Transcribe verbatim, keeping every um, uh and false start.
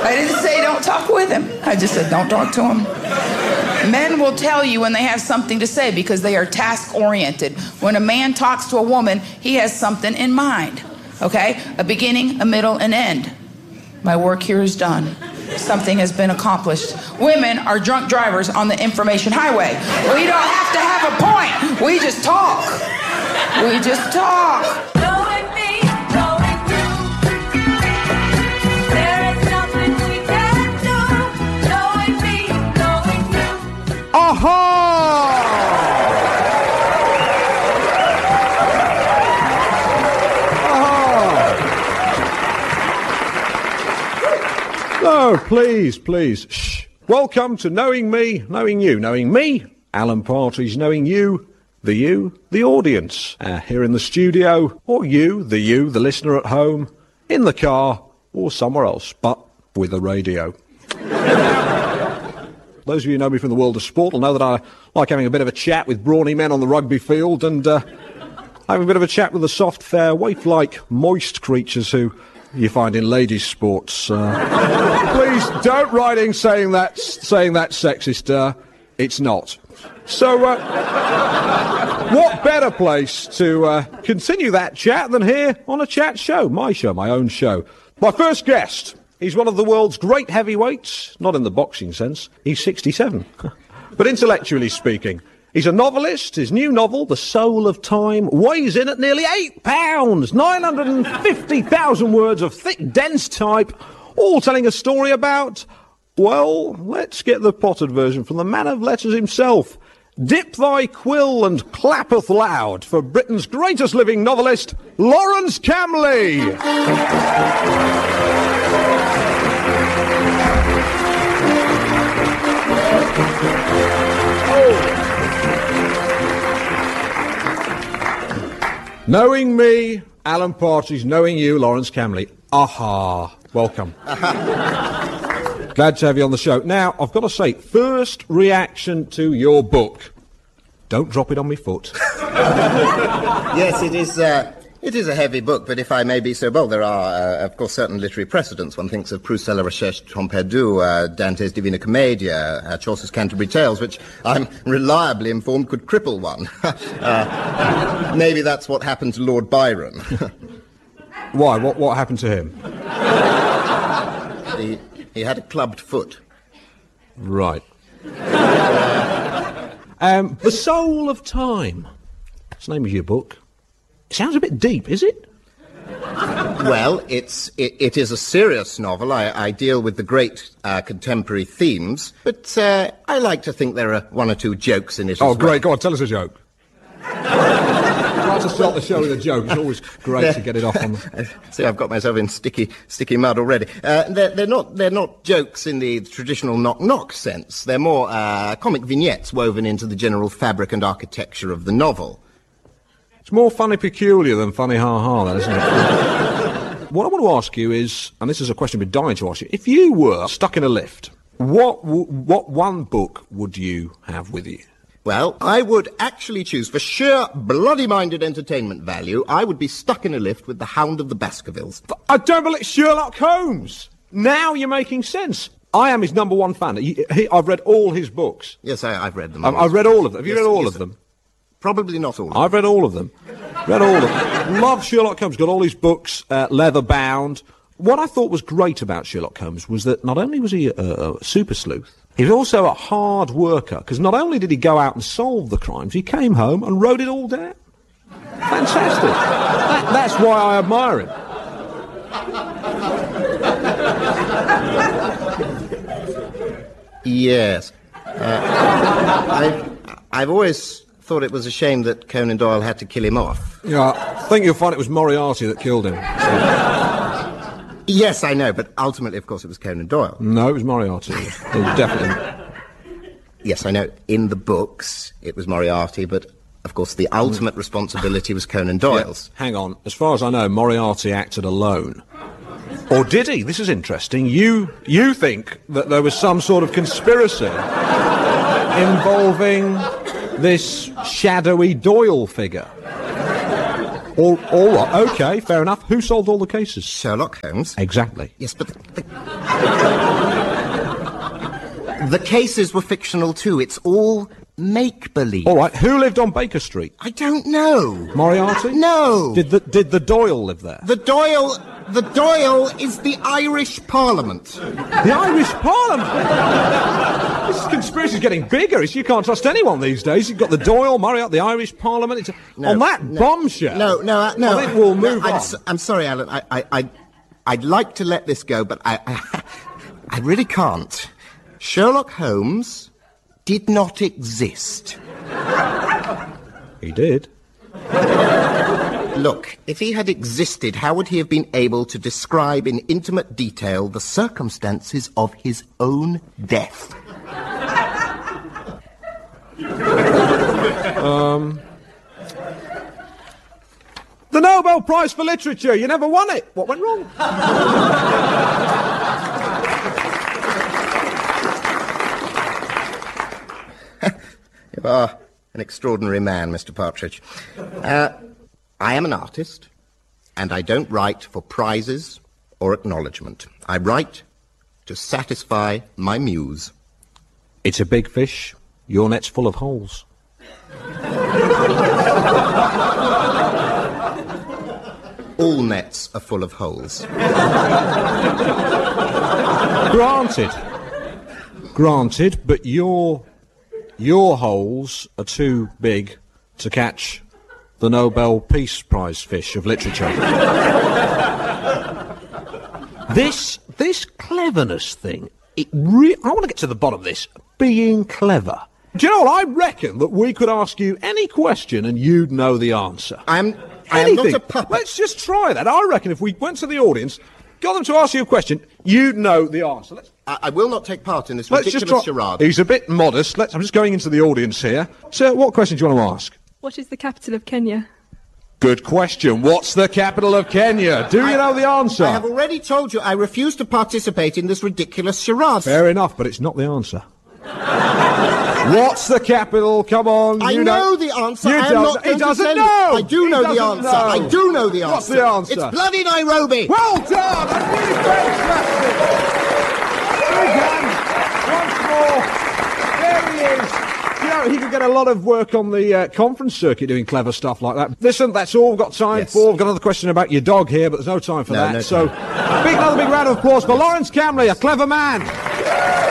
I didn't say don't talk with him. I just said don't talk to him. Men will tell you when they have something to say because they are task-oriented. When a man talks to a woman, he has something in mind, okay? A beginning, a middle, an end. My work here is done. Something has been accomplished. Women are drunk drivers on the information highway. We don't have to have a point. We just talk. We just talk. Knowing me, knowing you. There is nothing we can do. Knowing me, knowing you. Aha! Oh, please, please. Shh. Welcome to Knowing Me, Knowing You. Knowing me, Alan Partridge. Knowing you, the you, the audience. Uh, here in the studio, or you, the you, the listener at home, in the car, or somewhere else, but with a radio. Those of you who know me from the world of sport will know that I like having a bit of a chat with brawny men on the rugby field and uh, having a bit of a chat with the soft, fair, waif-like, moist creatures who you find in ladies' sports. Uh, please don't write in saying that's, saying that's sexist. Uh, it's not. So, uh, what better place to uh, continue that chat than here on a chat show? My show, my own show. My first guest, he's one of the world's great heavyweights, not in the boxing sense. He's sixty-seven. But intellectually speaking, he's a novelist. His new novel, The Soul of Time, weighs in at nearly eight pounds, nine hundred fifty thousand words of thick, dense type, all telling a story about, well, let's get the potted version from the man of letters himself. Dip thy quill and clappeth loud for Britain's greatest living novelist, Lawrence Camley. Knowing me, Alan Partridge. Knowing you, Lawrence Camley. Aha. Welcome. Glad to have you on the show. Now, I've got to say, first reaction to your book. Don't drop it on me foot. Yes, it is, uh, it is a heavy book, but if I may be so bold, there are, uh, of course, certain literary precedents. One thinks of Proust's La Recherche Pompidou, uh, Dante's Divina Commedia, uh, Chaucer's Canterbury Tales, which I'm reliably informed could cripple one. uh, maybe that's what happened to Lord Byron. Why? What, what happened to him? He, he had a clubbed foot. Right. um, The Soul of Time. That's the name of your book. It sounds a bit deep, is it? Well, it's it, it is a serious novel. I, I deal with the great uh, contemporary themes, but uh, I like to think there are one or two jokes in it Oh, as great. well. Go on, tell us a joke. Try to start the show with a joke. It's always great to get it off on the... See, I've got myself in sticky sticky mud already. Uh, they're, they're not they're not jokes in the traditional knock-knock sense. They're more uh, comic vignettes woven into the general fabric and architecture of the novel. It's more funny peculiar than funny ha-ha, that, isn't it? What I want to ask you is, and this is a question I've been dying to ask you, if you were stuck in a lift, what w- what one book would you have with you? Well, I would actually choose, for sheer bloody-minded entertainment value, I would be stuck in a lift with The Hound of the Baskervilles. I don't believe Sherlock Holmes! Now you're making sense. I am his number one fan. He, he, I've read all his books. Yes, I, I've read them. I've, I've read all of them. Have you Yes, read all yes, of them? Probably not all of them. I've read all of them. Read all of them. Love Sherlock Holmes. Got all his books, uh, leather-bound. What I thought was great about Sherlock Holmes was that not only was he a, a super sleuth, he was also a hard worker, because not only did he go out and solve the crimes, he came home and wrote it all down. Fantastic. That, that's why I admire him. Yes. Uh, I've, I've always thought it was a shame that Conan Doyle had to kill him off. Yeah, I think you'll find it was Moriarty that killed him. So. Yes, I know, but ultimately, of course, it was Conan Doyle. No, it was Moriarty. It was definitely... Yes, I know, in the books, it was Moriarty, but, of course, the ultimate responsibility was Conan Doyle's. Yeah, hang on. As far as I know, Moriarty acted alone. Or did he? This is interesting. You, you think that there was some sort of conspiracy involving this shadowy Doyle figure? All, all right, OK, fair enough. Who solved all the cases? Sherlock Holmes? Exactly. Yes, but... The, the cases were fictional too. It's all make-believe. All right, who lived on Baker Street? I don't know. Moriarty? No. Did the, did the Doyle live there? The Doyle... The Doyle is the Irish Parliament. The Irish Parliament? This conspiracy's getting bigger. It's, you can't trust anyone these days. You've got the Doyle, Moriarty, the Irish Parliament. It's, No, on that no, bombshell. No, no, uh, no. I think we'll no, move I'm, on. s- I'm sorry, Alan. I, I, I, I'd like to let this go, but I, I, I really can't. Sherlock Holmes did not exist. He did. Look, if he had existed, how would he have been able to describe in intimate detail the circumstances of his own death? um... The Nobel Prize for Literature. You never won it. What went wrong? You are an extraordinary man, Mister Partridge. Uh, I am an artist, and I don't write for prizes or acknowledgement. I write to satisfy my muse. It's a big fish. Your net's full of holes. All nets are full of holes. Granted. Granted, but your... Your holes are too big to catch the Nobel Peace Prize fish of literature. this this cleverness thing, it re- I want to get to the bottom of this. Being clever. Do you know what? I reckon that we could ask you any question and you'd know the answer. I'm, I am not Anything. a puppet. Let's just try that. I reckon if we went to the audience, got them to ask you a question, you'd know the answer. Let's I, I will not take part in this Let's just ridiculous try. charade. He's a bit modest. Let's, I'm just going into the audience here. Sir, what question do you want to ask? What is the capital of Kenya? Good question. What's the capital of Kenya? Do you know the answer? I have already told you I refuse to participate in this ridiculous charade. Fair enough, but it's not the answer. What's the capital? Come on. I you know the answer. You I am don't. not He going to doesn't tell you. know. I do He know the doesn't answer. know. I do know the answer. What's the answer? It's bloody Nairobi. Well done. That's really fantastic. Big hand. Once more. There he is. You know, he could get a lot of work on the uh, conference circuit doing clever stuff like that. Listen, that's all we've got time Yes. for. We've got another question about your dog here, but there's no time for No, that. no so, time. big, another big round of applause for Lawrence Camley, a clever man.